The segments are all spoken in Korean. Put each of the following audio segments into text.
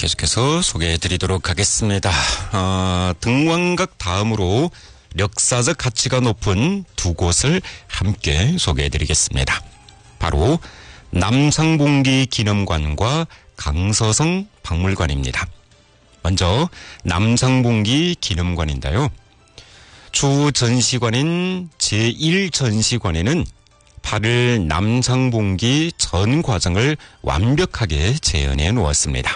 계속해서 소개해드리도록 하겠습니다. 등왕각 다음으로 역사적 가치가 높은 두 곳을 함께 소개해드리겠습니다. 바로 남상봉기 기념관과 강서성 박물관입니다. 먼저 남상봉기 기념관인데요. 주 전시관인 제1전시관에는 8일 남상봉기 전 과정을 완벽하게 재현해 놓았습니다.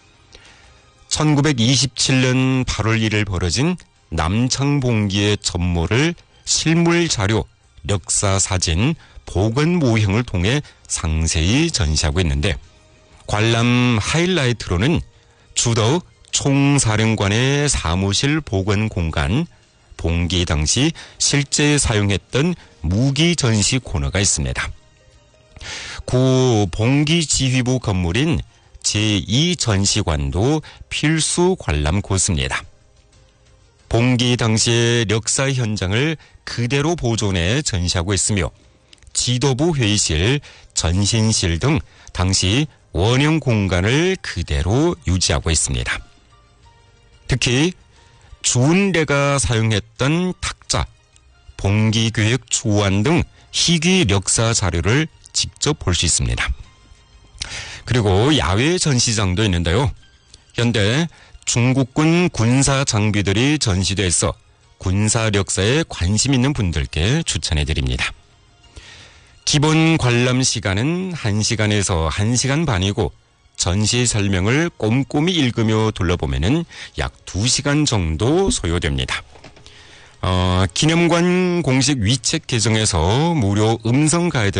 1927년 8월 1일 벌어진 남상봉기의 전모를 실물 자료, 역사 사진, 복원 모형을 통해 상세히 전시하고 있는데, 관람 하이라이트로는 주덕 총사령관의 사무실 복원 공간, 봉기 당시 실제 사용했던 무기 전시 코너가 있습니다. 구 봉기지휘부 건물인 제2전시관도 필수 관람 코스입니다. 봉기 당시의 역사 현장을 그대로 보존해 전시하고 있으며 지도부 회의실, 전신실 등 당시 원형 공간을 그대로 유지하고 있습니다. 특히 주은래가 사용했던 탁자, 봉기교육 초안 등 희귀 역사 자료를 직접 볼 수 있습니다. 그리고 야외 전시장도 있는데요. 현대 중국군 군사 장비들이 전시돼서 군사 역사에 관심 있는 분들께 추천해드립니다. 기본 관람 시간은 1시간에서 1시간 반이고 전시 설명을 꼼꼼히 읽으며 둘러보면은 약 2시간 정도 소요됩니다. 기념관 공식 위챗 계정에서 무료 음성 가이드